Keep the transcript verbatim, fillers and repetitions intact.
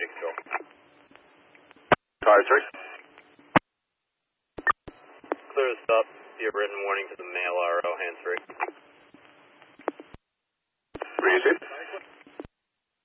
to control. Tower three. Clear this up. Be a written warning to the male R O, hands free. Receive.